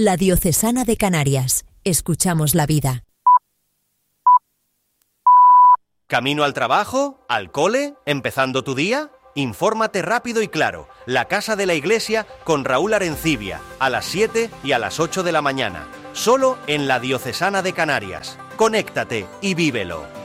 La Diocesana de Canarias. Escuchamos la vida. ¿Camino al trabajo? ¿Al cole? ¿Empezando tu día? Infórmate rápido y claro. La Casa de la Iglesia con Raúl Arencibia, a las 7 y a las 8 de la mañana. Solo en La Diocesana de Canarias. Conéctate y vívelo.